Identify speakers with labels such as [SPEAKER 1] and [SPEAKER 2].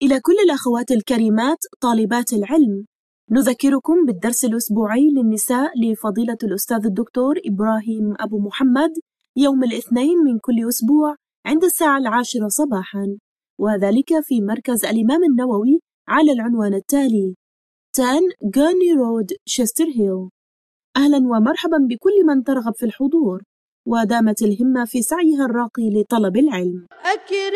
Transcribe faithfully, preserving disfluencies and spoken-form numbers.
[SPEAKER 1] إلى كل الأخوات الكريمات طالبات العلم، نذكركم بالدرس الأسبوعي للنساء لفضيلة الأستاذ الدكتور إبراهيم أبو محمد يوم الاثنين من كل أسبوع عند الساعة العاشرة صباحاً، وذلك في مركز الإمام النووي على العنوان التالي: عشرة غورني رود، شستر هيل. أهلاً ومرحباً بكل من ترغب في الحضور، ودامت الهمة في سعيها الراقي لطلب العلم.